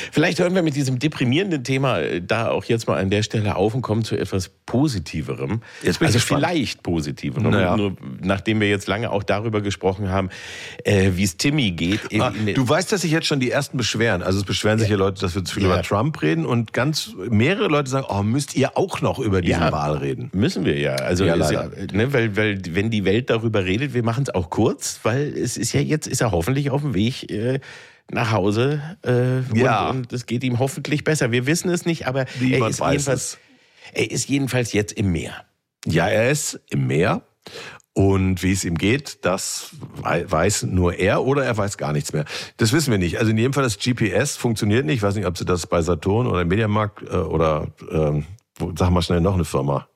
Vielleicht hören wir mit diesem deprimierenden Thema da auch jetzt mal an der Stelle auf und kommen zu etwas Positiverem. Jetzt bin ich gespannt. Vielleicht Positiverem. Naja. Nur nachdem wir jetzt lange auch darüber gesprochen haben, wie es Timmy geht. Du weißt, dass sich jetzt schon die ersten beschweren. Also es beschweren sich hier Leute, dass wir zu viel über Trump reden und mehrere Leute sagen, müsst ihr auch noch über diese Wahl reden? Müssen wir ja. Also weil wenn die Welt darüber redet, wir machen es auch kurz, weil es ist ja jetzt, ist er hoffentlich auf dem Weg nach Hause und es geht ihm hoffentlich besser. Wir wissen es nicht, aber er ist jedenfalls jetzt im Meer. Ja, er ist im Meer. Und wie es ihm geht, das weiß nur er oder er weiß gar nichts mehr. Das wissen wir nicht. Also in jedem Fall, das GPS funktioniert nicht. Ich weiß nicht, ob sie das bei Saturn oder Mediamarkt oder sag mal schnell noch eine Firma.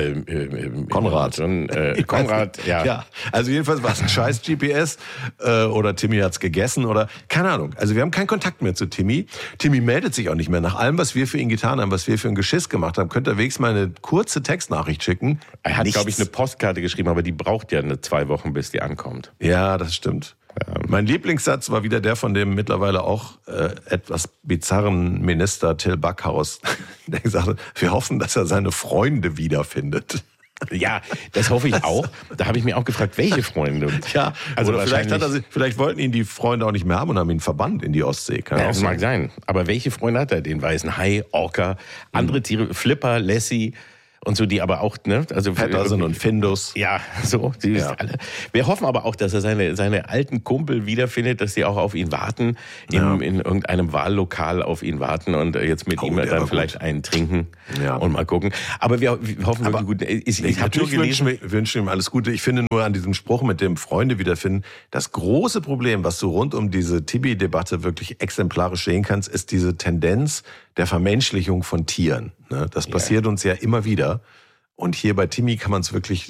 Konrad. Konrad, ja. Ja, also jedenfalls war es ein scheiß GPS oder Timmy hat's gegessen oder keine Ahnung. Also wir haben keinen Kontakt mehr zu Timmy. Timmy meldet sich auch nicht mehr. Nach allem, was wir für ihn getan haben, was wir für ein Geschiss gemacht haben, könnte er wenigstens mal eine kurze Textnachricht schicken. Er hat, glaube ich, eine Postkarte geschrieben, aber die braucht ja 2 Wochen, bis die ankommt. Ja, das stimmt. Mein Lieblingssatz war wieder der von dem mittlerweile auch etwas bizarren Minister Till Backhaus, der gesagt hat, wir hoffen, dass er seine Freunde wiederfindet. Ja, das hoffe ich auch. Da habe ich mir auch gefragt, welche Freunde? Ja, also oder vielleicht wollten ihn die Freunde auch nicht mehr haben und haben ihn verbannt in die Ostsee. Das mag sein. Aber welche Freunde hat er? Den weißen Hai, Orca, andere Tiere, Flipper, Lassie und so, die aber auch, ne? Also Patterson und Findus. Ja, so, die ist alle. Wir hoffen aber auch, dass er seine alten Kumpel wiederfindet, dass die auch auf ihn warten, in irgendeinem Wahllokal auf ihn warten und jetzt mit ihm dann vielleicht einen trinken und mal gucken. Aber wir hoffen wirklich gut. Ich habe nur gelesen, wünschen ihm alles Gute. Ich finde nur an diesem Spruch mit dem Freunde wiederfinden, das große Problem, was du rund um diese Tibi-Debatte wirklich exemplarisch sehen kannst, ist diese Tendenz der Vermenschlichung von Tieren. Das passiert uns ja immer wieder. Und hier bei Timmy kann man es wirklich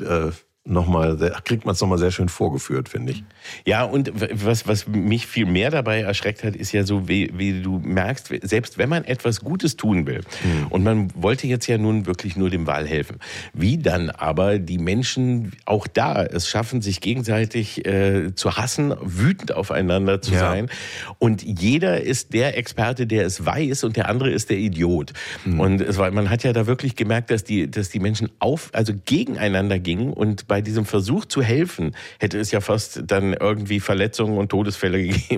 kriegt man es nochmal sehr schön vorgeführt, finde ich. Ja, und was mich viel mehr dabei erschreckt hat, ist ja so, wie du merkst, selbst wenn man etwas Gutes tun will, und man wollte jetzt ja nun wirklich nur dem Wahl helfen, wie dann aber die Menschen auch da es schaffen, sich gegenseitig zu hassen, wütend aufeinander zu sein. Und jeder ist der Experte, der es weiß, und der andere ist der Idiot. Und man hat ja da wirklich gemerkt, dass die Menschen gegeneinander gingen, und bei diesem Versuch zu helfen, hätte es ja fast dann irgendwie Verletzungen und Todesfälle gegeben,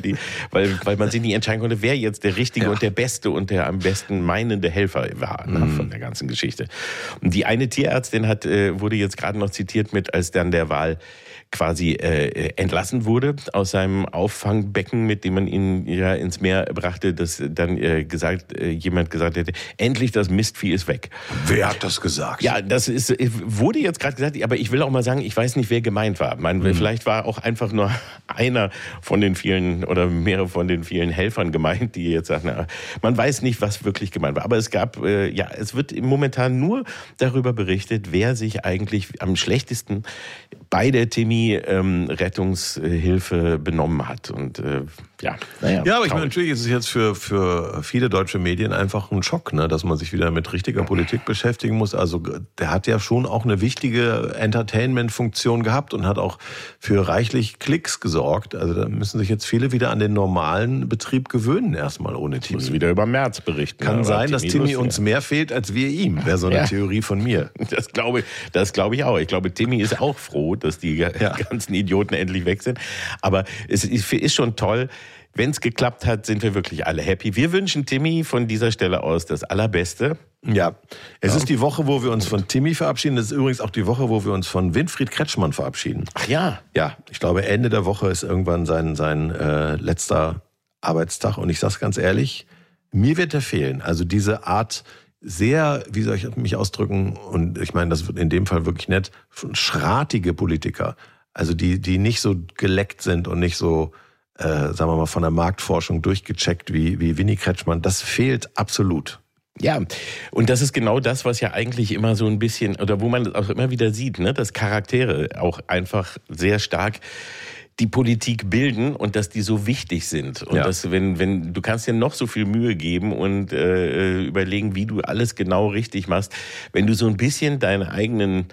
weil man sich nicht entscheiden konnte, wer jetzt der richtige und der beste und der am besten meinende Helfer war von der ganzen Geschichte. Und die eine Tierärztin wurde jetzt gerade noch zitiert als dann der Wahl quasi entlassen wurde aus seinem Auffangbecken, mit dem man ihn ins Meer brachte, dass dann jemand gesagt hätte, endlich das Mistvieh ist weg. Wer hat das gesagt? Ja, wurde jetzt gerade gesagt, aber ich will auch mal sagen, ich weiß nicht, wer gemeint war. Vielleicht war auch einfach nur einer von den vielen oder mehrere von den vielen Helfern gemeint, die jetzt sagen, man weiß nicht, was wirklich gemeint war. Aber es gab, es wird momentan nur darüber berichtet, wer sich eigentlich am schlechtesten bei der Rettungshilfe benommen hat. Und aber ich meine, natürlich ist es jetzt für viele deutsche Medien einfach ein Schock, ne, dass man sich wieder mit richtiger Politik beschäftigen muss. Also der hat ja schon auch eine wichtige Entertainment-Funktion gehabt und hat auch für reichlich Klicks gesorgt. Also da müssen sich jetzt viele wieder an den normalen Betrieb gewöhnen, erstmal ohne Timmy. Muss wieder über Merz berichten. Kann sein, dass Timmy uns mehr fehlt, als wir ihm. Wäre so eine Theorie von mir. Das glaube ich auch. Ich glaube, Timmy ist auch froh, dass die ganzen Idioten endlich weg sind. Aber es ist schon toll. Wenn es geklappt hat, sind wir wirklich alle happy. Wir wünschen Timmy von dieser Stelle aus das Allerbeste. Ja, es ist die Woche, wo wir uns von Timmy verabschieden. Es ist übrigens auch die Woche, wo wir uns von Winfried Kretschmann verabschieden. Ach ja? Ja, ich glaube, Ende der Woche ist irgendwann sein letzter Arbeitstag. Und ich sage es ganz ehrlich, mir wird er fehlen. Also diese Art sehr, wie soll ich mich ausdrücken, und ich meine, das wird in dem Fall wirklich nett, schratige Politiker. Also die nicht so geleckt sind und nicht so, sagen wir mal, von der Marktforschung durchgecheckt wie Winnie Kretschmann. Das fehlt absolut. Ja, und das ist genau das, was ja eigentlich immer so ein bisschen, oder wo man auch immer wieder sieht, ne, dass Charaktere auch einfach sehr stark die Politik bilden und dass die so wichtig sind. Und dass, wenn du kannst dir noch so viel Mühe geben und überlegen, wie du alles genau richtig machst, wenn du so ein bisschen deine eigenen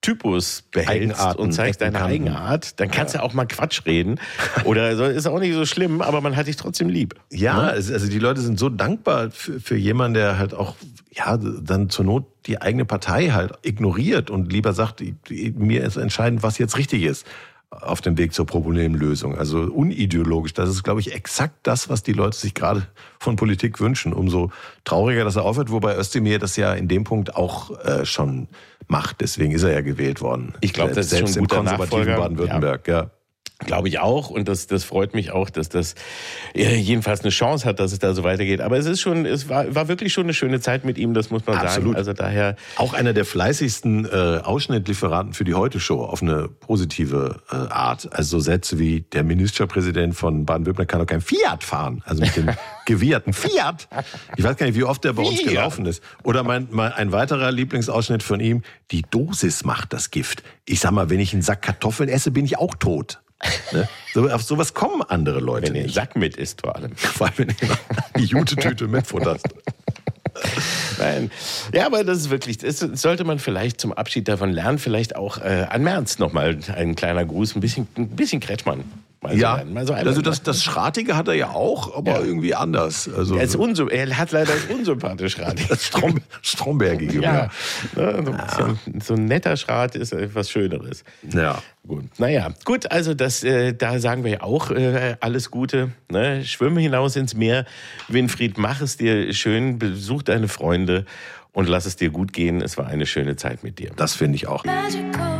Typus behältst Eigenarten, und zeigst deine Eckenkanten. Eigenart, dann kannst du auch mal Quatsch reden. Oder so, ist auch nicht so schlimm, aber man hat dich trotzdem lieb. Ja, also die Leute sind so dankbar für jemanden, der halt auch, ja, dann zur Not die eigene Partei halt ignoriert und lieber sagt, mir ist entscheidend, was jetzt richtig ist auf dem Weg zur Problemlösung. Also unideologisch. Das ist, glaube ich, exakt das, was die Leute sich gerade von Politik wünschen. Umso trauriger, dass er aufhört, wobei Özdemir das ja in dem Punkt auch schon macht. Deswegen ist er ja gewählt worden. Ich glaube, das ist selbst schon ein guter im konservativen Nachfolger. Baden-Württemberg. Ja. Glaube ich auch. Und das freut mich auch, dass das jedenfalls eine Chance hat, dass es da so weitergeht. Aber es war wirklich schon eine schöne Zeit mit ihm, das muss man Absolut. sagen. Also daher. Auch einer der fleißigsten Ausschnittlieferanten für die Heute-Show auf eine positive Art. Also so Sätze wie, der Ministerpräsident von Baden-Württemberg kann doch kein Fiat fahren. Also mit dem gewieherten Fiat. Ich weiß gar nicht, wie oft der bei uns gelaufen ist. Oder ein weiterer Lieblingsausschnitt von ihm, die Dosis macht das Gift. Ich sag mal, wenn ich einen Sack Kartoffeln esse, bin ich auch tot. Ne? Auf sowas kommen andere Leute Wenn du den nicht. Sack mit isst vor allem. Vor allem, wenn du die Jute-Tüte mitfutterst. Nein. Ja, aber das ist wirklich, das sollte man vielleicht zum Abschied davon lernen, vielleicht auch an Merz nochmal ein kleiner Gruß, ein bisschen Kretschmann. Ja, also das Schratige hat er ja auch, aber irgendwie anders. Also er hat leider das unsympathische Schrat. Das Strombergige. Ja. So ein netter Schrat ist etwas Schöneres. Ja. Gut. Naja, gut, also da sagen wir ja auch alles Gute. Ne? Schwimme hinaus ins Meer. Winfried, mach es dir schön, besuch deine Freunde und lass es dir gut gehen. Es war eine schöne Zeit mit dir. Das finde ich auch. Magical.